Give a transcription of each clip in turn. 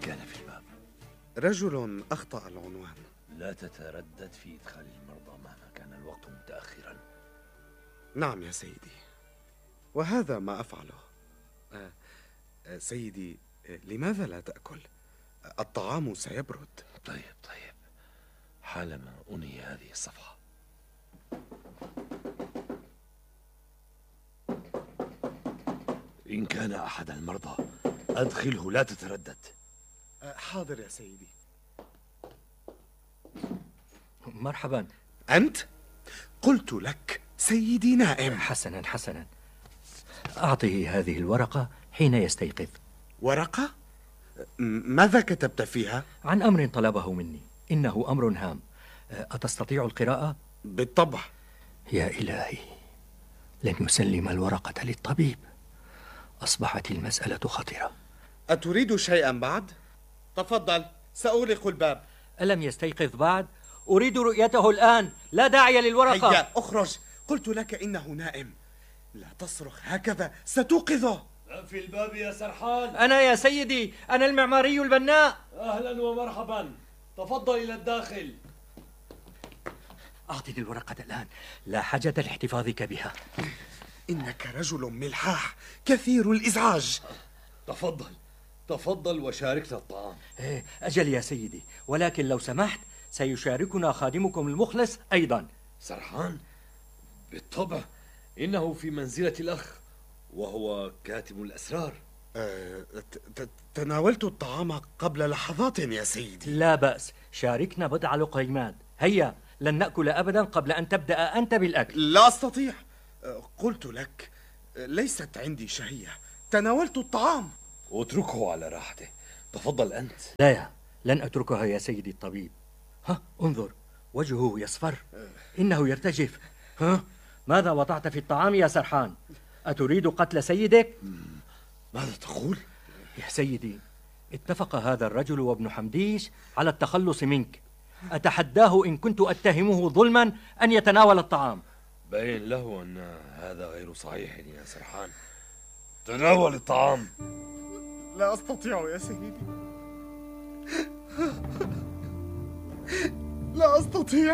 كان في الباب؟ رجل أخطأ العنوان. لا تتردد في إدخال المرضى مهما كان الوقت متأخرا. نعم يا سيدي، وهذا ما أفعله. سيدي، لماذا لا تأكل؟ الطعام سيبرد. طيب، حالما أنهي هذه الصفحة. إن كان أحد المرضى أدخله، لا تتردد. حاضر يا سيدي. مرحبا. أنت؟ قلت لك سيدي نائم. حسنا، أعطه هذه الورقة حين يستيقظ. ورقة؟ ماذا كتبت فيها؟ عن أمر طلبه مني، إنه أمر هام. أتستطيع القراءة؟ بالطبع. يا إلهي، لن يسلم الورقة للطبيب. أصبحت المسألة خطرة. أتريد شيئا بعد؟ تفضل، سأغلق الباب. ألم يستيقظ بعد؟ أريد رؤيته الآن، لا داعي للورقة. هيا اخرج، قلت لك إنه نائم. لا تصرخ هكذا، ستوقظه. في الباب يا سرحان. أنا يا سيدي، أنا المعماري البناء. أهلا ومرحبا، تفضل إلى الداخل. أعطني الورقة الآن، لا حاجة لاحتفاظك بها. إنك رجل ملحاح كثير الإزعاج. تفضل وشاركنا الطعام. أجل يا سيدي، ولكن لو سمحت سيشاركنا خادمكم المخلص أيضا. سرحان؟ بالطبع، إنه في منزلة الأخ، وهو كاتم الأسرار. تناولت الطعام قبل لحظات يا سيدي. لا بأس، شاركنا بضع لقيمات. هيا، لن نأكل أبدا قبل أن تبدأ أنت بالأكل. لا أستطيع، قلت لك ليست عندي شهية. تناولت الطعام. اتركه على راحته، تفضل أنت. لا، لن أتركها يا سيدي الطبيب. انظر، وجهه يصفر، إنه يرتجف. ماذا وضعت في الطعام يا سرحان؟ أتريد قتل سيدك؟ ماذا تقول؟ يا سيدي، اتفق هذا الرجل وابن حمديش على التخلص منك. أتحداه إن كنت أتهمه ظلما أن يتناول الطعام. بين له أن هذا غير صحيح يا سرحان. تناول الطعام. لا أستطيع يا سيدي، لا أستطيع.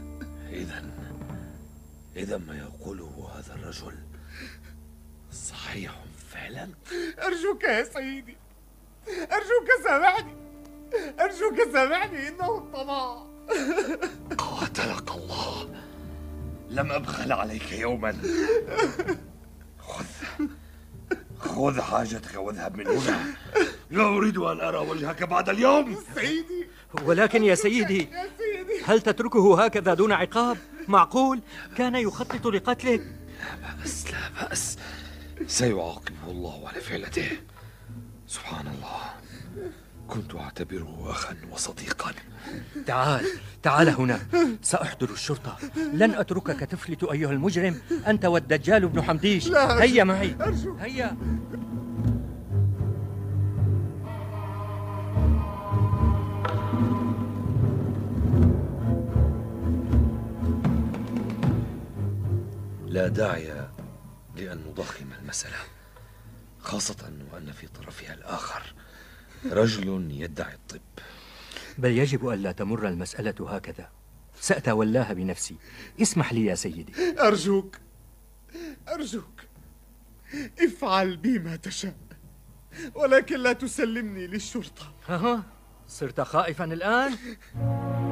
إذا ما يقوله هذا الرجل صحيح فعلا. أرجوك يا سيدي، أرجوك سامحني، أرجوك سامحني، إنه الطمع. قاتلك الله، لم أبخل عليك يوما. خذ حاجتك واذهب من هنا، لا أريد أن أرى وجهك بعد اليوم. سيدي. ولكن يا سيدي، هل تتركه هكذا دون عقاب؟ معقول كان يخطط لقتلك؟ لا بأس، سيعاقبه الله على فعلته. سبحان الله، كنت أعتبره أخا وصديقا. تعال هنا، سأحضر الشرطة. لن أتركك تفلت أيها المجرم، أنت والدجال ابن حمديش. هيا معي، هيا. لا داعي لأن نضخم المسألة، خاصة وأن في طرفها الآخر رجل يدعي الطب. بل يجب ألا تمر المسألة هكذا. سأتولاها بنفسي. اسمح لي يا سيدي. أرجوك، افعل بي ما تشاء، ولكن لا تسلمني للشرطة. صرت خائفا الآن؟